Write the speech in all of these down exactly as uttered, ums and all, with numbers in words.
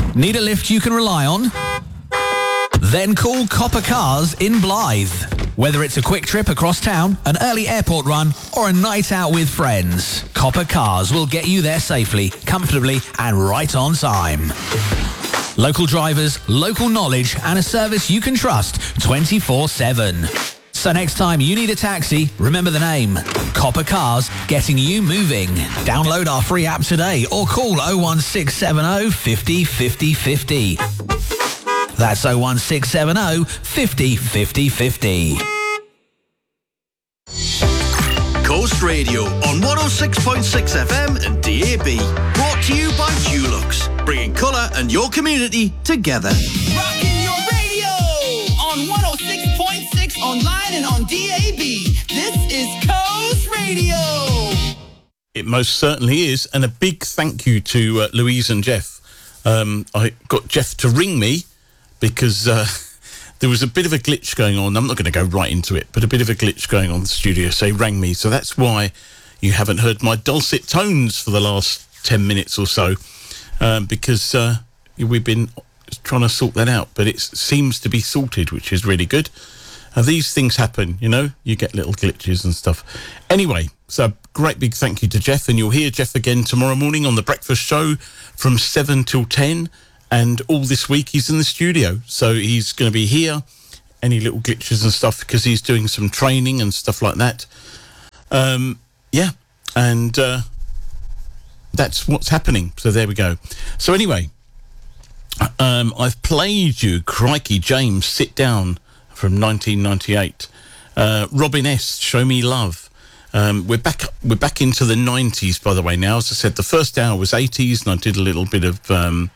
Need a lift you can rely on? Then call Copper Cars in Blythe. Whether it's a quick trip across town, an early airport run, or a night out with friends, Copper Cars will get you there safely, comfortably, and right on time. Local drivers, local knowledge, and a service you can trust twenty-four seven. So next time you need a taxi, remember the name. Copper Cars, getting you moving. Download our free app today or call oh one six seven oh, five oh, five oh, five oh. That's oh one six seven oh, five oh, five oh, five oh. Coast Radio on one oh six point six F M and D A B. Brought to you by Dulux, bringing colour and your community together. Rocking your radio on one oh six point six online and on D A B. This is Coast Radio. It most certainly is, and a big thank you to uh, Louise and Jeff. Um, I got Jeff to ring me because uh, there was a bit of a glitch going on. I'm not going to go right into it, but a bit of a glitch going on in the studio, so he rang me. So that's why you haven't heard my dulcet tones for the last ten minutes or so, um, because uh, we've been trying to sort that out, but it seems to be sorted, which is really good. And these things happen, you know, you get little glitches and stuff. Anyway, so great big thank you to Jeff, and you'll hear Jeff again tomorrow morning on The Breakfast Show from seven till ten, and all this week he's in the studio, so he's going to be here, any little glitches and stuff, because he's doing some training and stuff like that. Um, yeah, and uh, that's what's happening, so there we go. So anyway, um, I've played you Crikey James, Sit Down, from nineteen ninety-eight. Uh, Robin S., Show Me Love. Um, we're back We're back into the nineties, by the way, now. As I said, the first hour was eighties, and I did a little bit of um,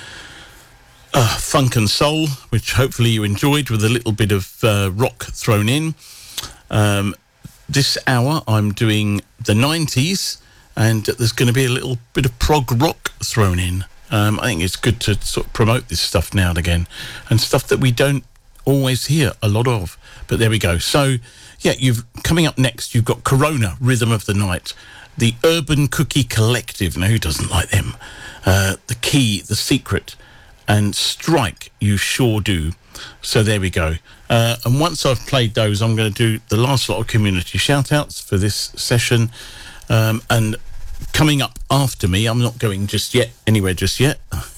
uh, funk and soul, which hopefully you enjoyed, with a little bit of uh, rock thrown in. Um, this hour, I'm doing the nineties, and there's going to be a little bit of prog rock thrown in. Um, I think it's good to sort of promote this stuff now and again, and stuff that we don't always hear a lot of, but there we go. So yeah, you've coming up next, you've got Corona, Rhythm of the Night, the Urban Cookie Collective, now who doesn't like them, uh, The Key, The Secret, and Strike, You Sure Do. So there we go. Uh, and once I've played those, I'm going to do the last lot of community shout-outs for this session, um, and coming up after me, I'm not going just yet anywhere just yet,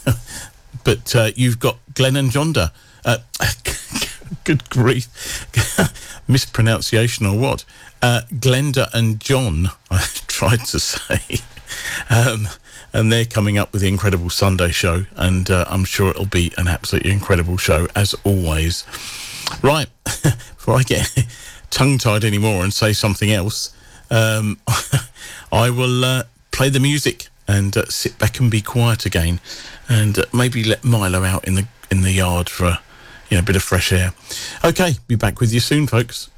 but uh, you've got Glenn and Jonda. Uh, good grief. Mispronunciation or what? Uh, Glenda and John, I tried to say. Um, and they're coming up with the Incredible Sunday show, and uh, I'm sure it'll be an absolutely incredible show, as always. Right, before I get tongue-tied anymore and say something else, um, I will uh, play the music and uh, sit back and be quiet again, and uh, maybe let Milo out in the in the yard for a you know, a bit of fresh air. Okay, be back with you soon, folks.